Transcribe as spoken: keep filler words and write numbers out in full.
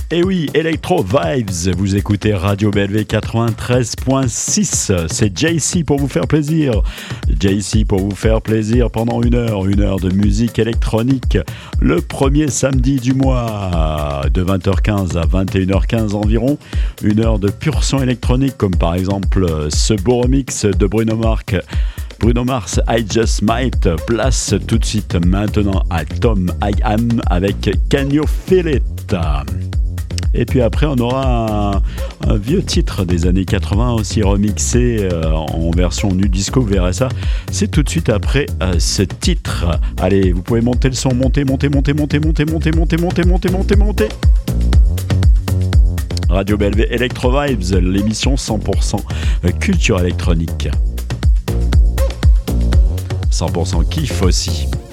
Et oui, Electro Vibes, vous écoutez Radio B L V quatre-vingt-treize point six, c'est J C pour vous faire plaisir. J C pour vous faire plaisir pendant une heure, une heure de musique électronique, le premier samedi du mois, de vingt heures quinze à vingt et une heures quinze environ, une heure de pur son électronique, comme par exemple ce beau remix de Bruno Mars. Bruno Mars, I Just Might, place tout de suite maintenant à Tom I Am avec Can You Feel It? Et puis après, on aura un, un vieux titre des années quatre-vingts aussi remixé euh, en version nu disco, vous verrez ça. C'est tout de suite après euh, ce titre. Allez, vous pouvez monter le son, monter, monter, monter, monter, monter, monter, monter, monter, monter, monter, monter. Radio B L V Electro Vibes, l'émission cent pour cent culture électronique. cent pour cent kiff aussi.